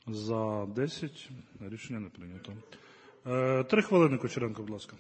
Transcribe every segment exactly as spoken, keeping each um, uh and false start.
За десять. Рішення не прийнято. Е, Три хвилини, Кучеренко, будь ласка.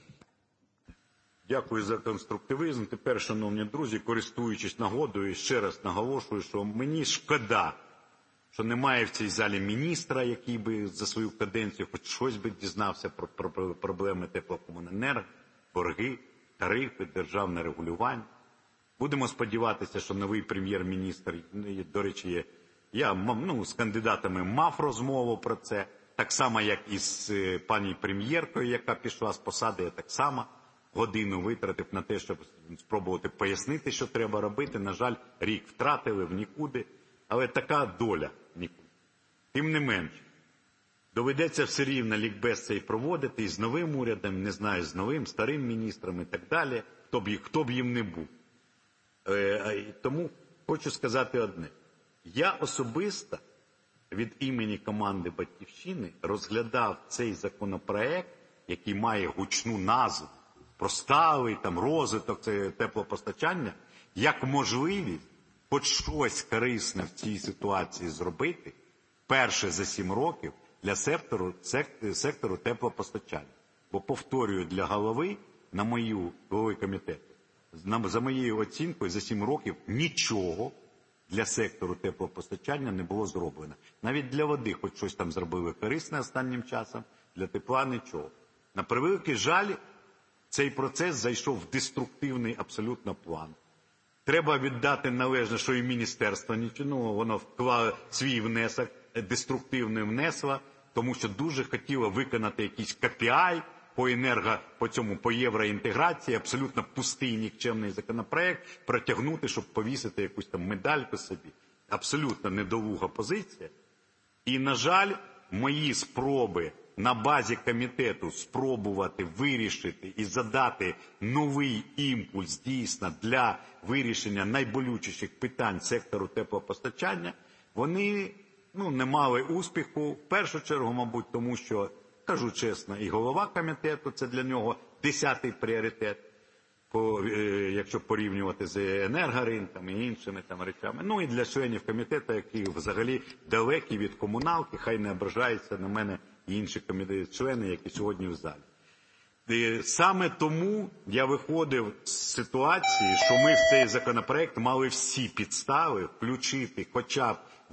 Дякую за конструктивізм. Тепер, шановні друзі, користуючись нагодою, ще раз наголошую, що мені шкода, що немає в цій залі міністра, який би за свою каденцію хоч щось би дізнався про, про, про проблеми теплокомуненерго, борги, тарифи, державне регулювання. Будемо сподіватися, що новий прем'єр-міністр, до речі, є, я ну, з кандидатами мав розмову про це, так само, як і з пані прем'єркою, яка пішла з посади, я так само годину витратив на те, щоб спробувати пояснити, що треба робити. На жаль, рік втратили в нікуди, але така доля нікуди. Тим не менш, доведеться все рівно лікбез цей проводити і з новим урядом, не знаю, з новим, старим міністром і так далі, хто б, хто б їм не був. Е, тому хочу сказати одне. Я особисто від імені команди «Батьківщини» розглядав цей законопроект, який має гучну назву, про сталий там розвиток теплопостачання, як можливість хоч щось корисне в цій ситуації зробити, перше за сім років для сектору, сектору теплопостачання. Бо, повторюю, для голови, на мою, голови комітету, за моєю оцінкою, за сім років нічого для сектору теплопостачання не було зроблено. Навіть для води хоч щось там зробили корисне останнім часом, для тепла нічого. На превеликий жаль, цей процес зайшов в деструктивний абсолютно план. Треба віддати належне, що і міністерство нічого, ну, воно вклало свій внесок, деструктивний внесло, тому що дуже хотіло виконати якийсь кей пі ай по енерго, по цьому, по євроінтеграції, абсолютно пустий, нікчемний законопроект, протягнути, щоб повісити якусь там медальку собі. Абсолютно недолуга позиція. І, на жаль, мої спроби на базі комітету спробувати вирішити і задати новий імпульс дійсно для вирішення найболючіших питань сектору теплопостачання, вони ну, не мали успіху. В першу чергу, мабуть, тому що, кажу чесно, і голова комітету, це для нього десятий пріоритет, по, якщо порівнювати з енергоринками і іншими там речами. Ну і для членів комітету, які взагалі далекі від комуналки, хай не ображаються на мене і інші члени, які сьогодні в залі. І саме тому я виходив з ситуації, що ми в цей законопроект мали всі підстави включити хоча б